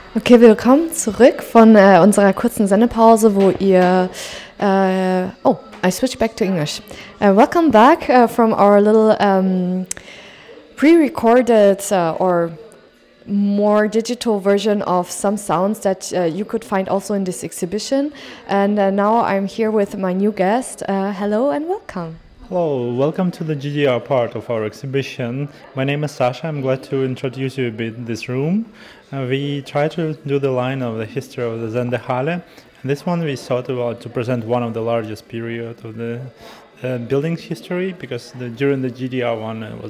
Okay, willkommen zurück von unserer kurzen Sendepause, wo ihr. I switch back to English. Welcome back from our little pre-recorded or more digital version of some sounds that you could find also in this exhibition. And now I'm here with my new guest. Hello and welcome. Hello, welcome to the GDR part of our exhibition. My name is Sasha. I'm glad to introduce you a bit in this room. We try to do the line of the history of the Zendehale. And this one we thought about to present one of the largest period of the building's history, because during the GDR one it was